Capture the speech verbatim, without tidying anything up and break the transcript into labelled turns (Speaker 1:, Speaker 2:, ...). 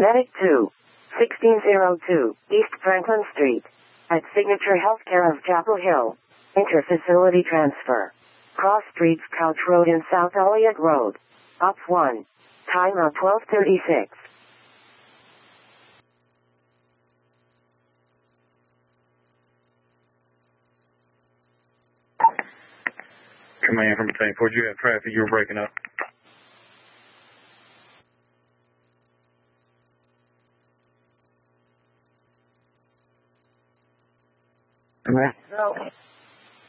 Speaker 1: Medic two, sixteen oh two, East Franklin Street. At Signature Healthcare of Chapel Hill. Interfacility transfer. Cross Streets Couch Road in South Elliott Road. Up one. Time of twelve thirty-six.
Speaker 2: Command from Battalion four, you have traffic, you were breaking up.
Speaker 1: Right. So.